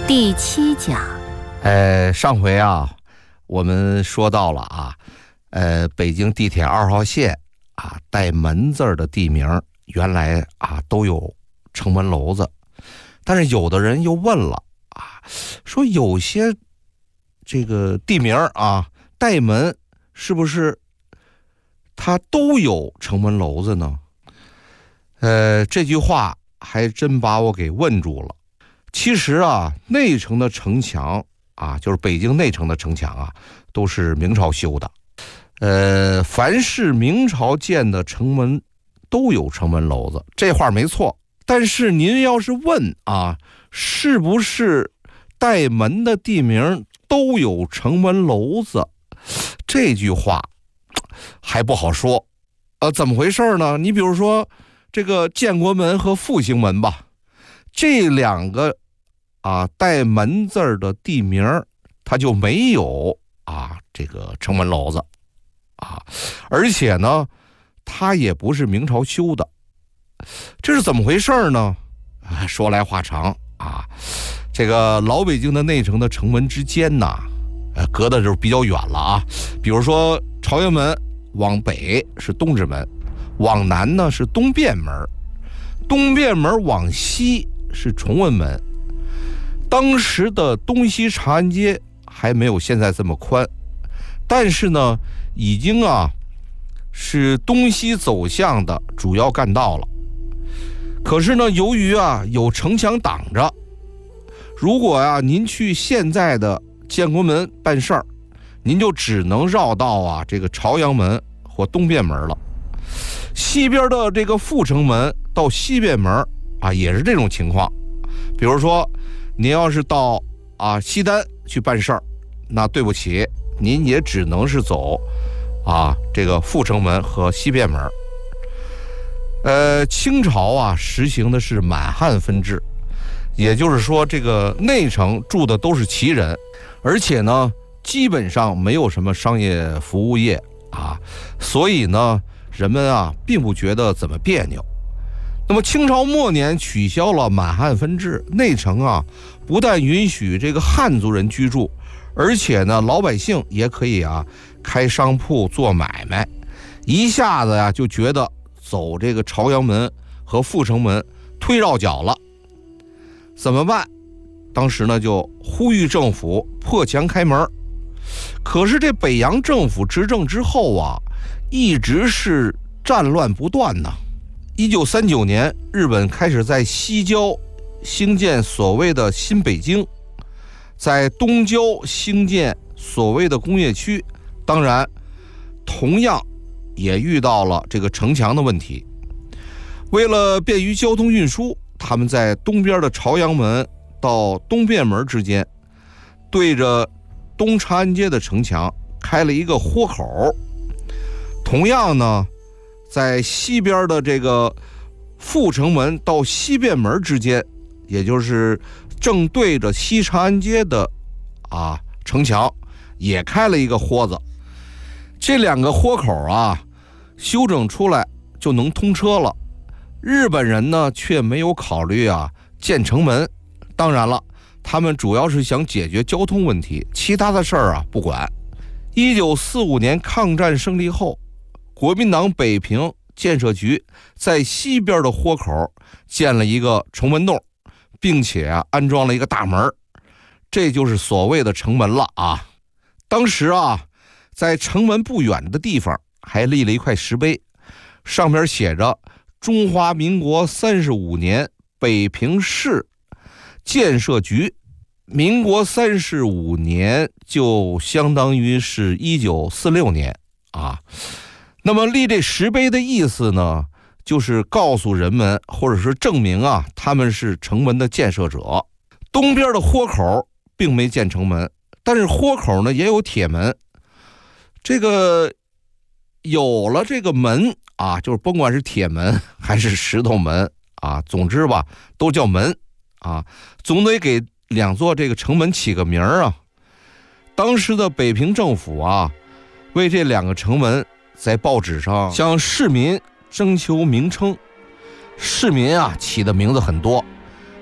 第7讲。 上回啊，我们说到了啊，北京地铁2号线啊，带门字的地名原来啊都有城门楼子，但是有的人又问了啊，说有些这个地名啊带门是不是它都有城门楼子呢？这句话还真把我给问住了。其实啊，内城的城墙啊，就是北京内城的城墙啊，都是明朝修的。凡是明朝建的城门都有城门楼子，这话没错。但是您要是问啊，是不是带门的地名都有城门楼子，这句话还不好说。怎么回事呢？你比如说这个建国门和复兴门吧，这两个啊带门字的地名它就没有啊这个城门楼子啊，而且呢它也不是明朝修的，这是怎么回事呢？说来话长啊。这个老北京的内城的城门之间呢，隔的就是比较远了啊。比如说朝阳门往北是东直门，往南呢是东便门，东便门往西是崇文门。当时的东西长安街还没有现在这么宽，但是呢已经啊是东西走向的主要干道了。可是呢由于啊有城墙挡着，如果啊您去现在的建国门办事儿，您就只能绕到啊这个朝阳门或东便门了。西边的这个阜成门到西便门啊也是这种情况。比如说您要是到啊西单去办事儿，那对不起，您也只能是走啊这个阜成门和西便门。清朝啊实行的是满汉分治，也就是说这个内城住的都是旗人，而且呢基本上没有什么商业服务业啊，所以呢人们啊并不觉得怎么别扭。那么清朝末年取消了满汉分治，内城啊不但允许这个汉族人居住，而且呢老百姓也可以啊开商铺做买卖，一下子呀就觉得走这个朝阳门和阜成门忒绕脚了。怎么办？当时呢就呼吁政府破墙开门。可是这北洋政府执政之后啊，一直是战乱不断呢。1939年日本开始在西郊兴建所谓的新北京，在东郊兴建所谓的工业区，当然同样也遇到了这个城墙的问题。为了便于交通运输，他们在东边的朝阳门到东便门之间，对着东长安街的城墙开了一个豁口。同样呢在西边的这个阜成门到西便门之间，也就是正对着西长安街的啊城墙，也开了一个豁子。这两个豁口啊修整出来就能通车了。日本人呢却没有考虑啊建城门，当然了，他们主要是想解决交通问题，其他的事儿啊不管。1945年抗战胜利后，国民党北平建设局在西边的豁口建了一个城门洞，并且啊安装了一个大门，这就是所谓的城门了啊。当时啊在城门不远的地方还立了一块石碑，上面写着中华民国35年北平市建设局。民国35年就相当于是1946年啊。那么立这石碑的意思呢，就是告诉人们或者是证明啊他们是城门的建设者。东边的豁口并没建城门，但是豁口呢也有铁门。这个有了这个门啊，就是甭管是铁门还是石头门啊，总之吧都叫门啊，总得给两座这个城门起个名啊。当时的北平政府啊为这两个城门在报纸上向市民征求名称。市民啊起的名字很多，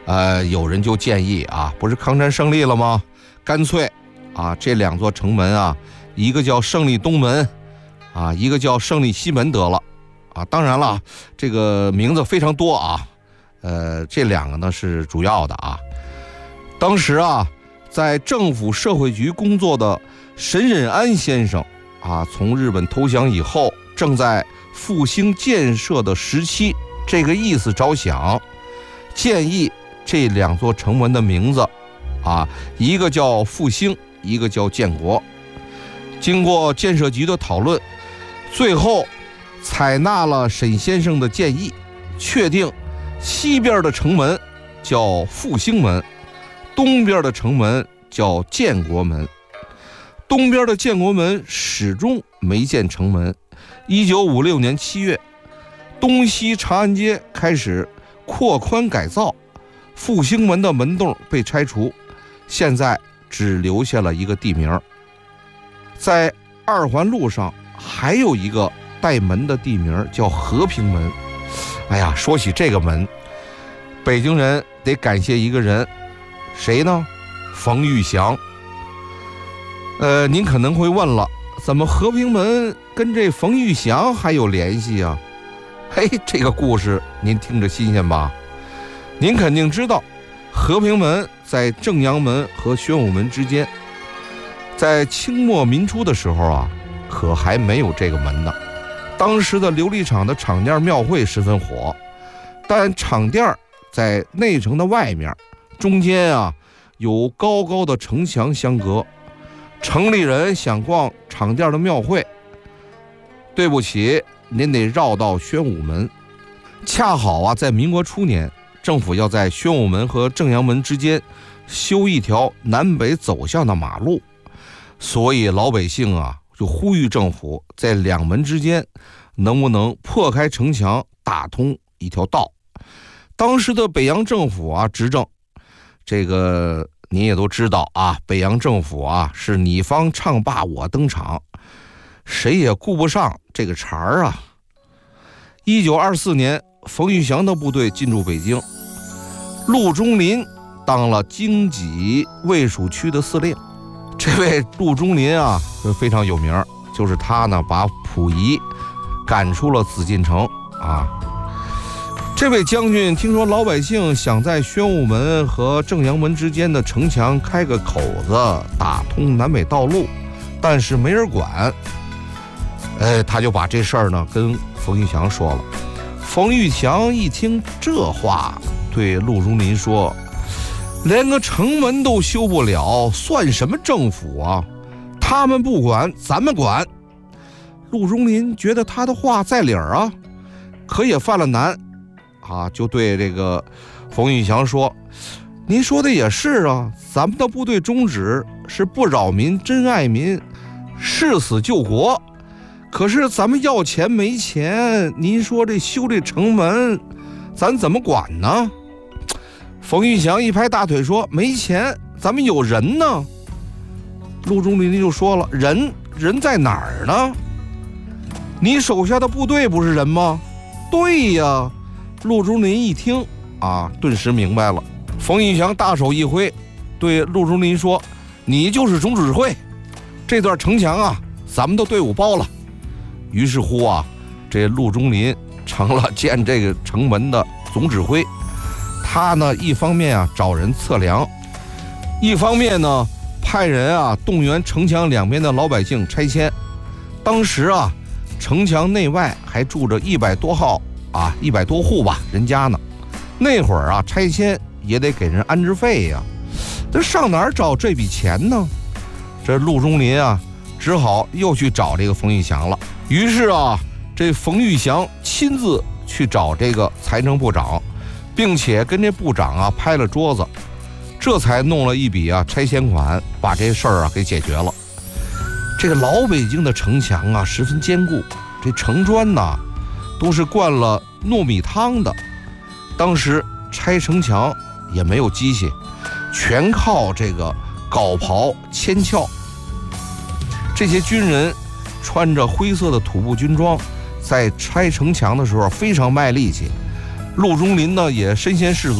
有人就建议啊，不是抗战胜利了吗？干脆啊，这2座城门啊，一个叫胜利东门啊，一个叫胜利西门得了啊。当然了，这个名字非常多啊，这2个呢是主要的啊。当时啊，在政府社会局工作的沈忍安先生啊，从日本投降以后，正在复兴建设的时期，这个意思着想，建议这2座城门的名字啊，一个叫复兴，一个叫建国。经过建设局的讨论，最后采纳了沈先生的建议，确定西边的城门叫复兴门，东边的城门叫建国门。东边的建国门始终没建成门。1956年7月，东西长安街开始扩宽改造，复兴门的门洞被拆除，现在只留下了一个地名。在2环路上还有一个带门的地名叫和平门。哎呀，说起这个门，北京人得感谢一个人，谁呢？冯玉祥。您可能会问了，怎么和平门跟这冯玉祥还有联系啊？嘿，这个故事您听着新鲜吧？您肯定知道，和平门在正阳门和宣武门之间。在清末民初的时候啊，可还没有这个门呢。当时的琉璃厂的厂店庙会十分火，但厂店在内城的外面，中间啊有高高的城墙相隔。城里人想逛厂店的庙会，对不起，您得绕到宣武门。恰好啊，在民国初年，政府要在宣武门和正阳门之间修一条南北走向的马路，所以老百姓啊就呼吁政府在2门之间能不能破开城墙，打通一条道。当时的北洋政府啊执政，这个您也都知道啊，北洋政府啊是你方唱罢我登场，谁也顾不上这个茬儿啊。1924年，冯玉祥的部队进驻北京，陆中林当了京畿卫戍区的司令。这位陆中林啊非常有名，就是他呢把溥仪赶出了紫禁城啊。这位将军听说老百姓想在宣武门和正阳门之间的城墙开个口子，打通南北道路，但是没人管，他就把这事儿呢跟冯玉祥说了。冯玉祥一听这话，对陆中林说，连个城门都修不了，算什么政府啊？他们不管，咱们管。陆中林觉得他的话在理儿啊，可也犯了难啊，就对这个冯玉祥说，您说的也是啊，咱们的部队宗旨是不扰民，真爱民，誓死救国。可是咱们要钱没钱，您说这修这城门，咱怎么管呢？冯玉祥一拍大腿说，没钱，咱们有人呢。陆中林就说了，人在哪儿呢？你手下的部队不是人吗？对呀。陆中林一听啊，顿时明白了。冯玉祥大手一挥，对陆中林说，你就是总指挥，这段城墙啊咱们的队伍包了。于是乎啊，这陆中林成了建这个城门的总指挥。他呢一方面啊找人测量，一方面呢派人啊动员城墙2边的老百姓拆迁。当时啊城墙内外还住着100多户吧人家呢。那会儿啊拆迁也得给人安置费呀，这上哪儿找这笔钱呢？这陆中林啊只好又去找这个冯玉祥了。于是啊这冯玉祥亲自去找这个财政部长，并且跟这部长啊拍了桌子，这才弄了一笔啊拆迁款，把这事儿啊给解决了。这个老北京的城墙啊十分坚固，这城砖呐都是灌了糯米汤的。当时拆城墙也没有机械，全靠这个镐刨铅撬。这些军人穿着灰色的土布军装，在拆城墙的时候非常卖力气。陆中林呢也身先士卒，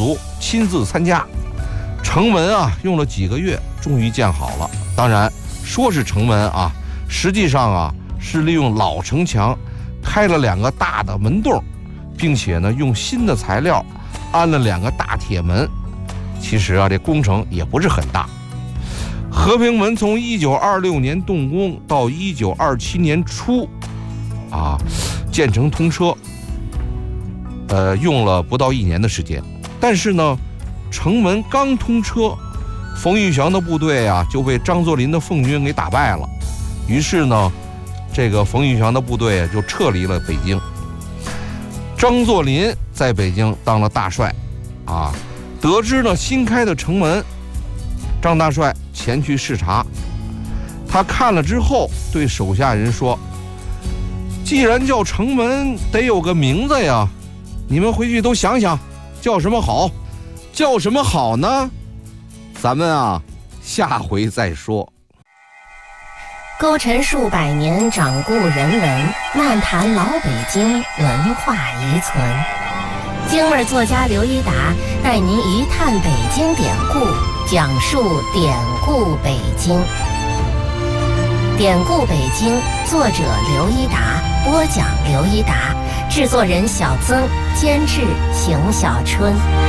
亲自参加。城门啊，用了几个月，终于建好了。当然，说是城门啊，实际上啊是利用老城墙开了2个大的门洞，并且呢用新的材料安了2个大铁门。其实啊，这工程也不是很大。和平门从1926年动工到1927年初，建成通车，用了不到1年的时间。但是呢，城门刚通车，冯玉祥的部队啊就被张作霖的奉军给打败了。于是呢，这个冯玉祥的部队就撤离了北京。张作霖在北京当了大帅，得知呢新开的城门，张大帅前去视察。他看了之后，对手下人说：“既然叫城门，得有个名字呀，你们回去都想想，叫什么好？叫什么好呢？咱们啊，下回再说。” 勾陈数百年掌故人文，漫谈老北京文化遗存。京味作家刘一达带您一探北京典故，讲述典故北京。典故北京，作者刘一达，播讲刘一达，制作人小曾，监制邢小春。